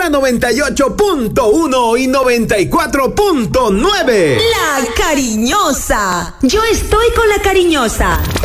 la 98.1 y 94.9. La Cariñosa. Yo estoy con La Cariñosa.